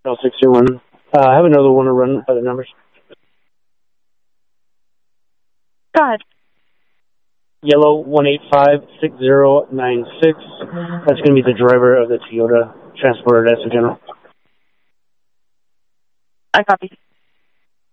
621. I have another one to run by the numbers. Go ahead. Yellow 1856096. That's going to be the driver of the Toyota Transporter. That's the general. I copy.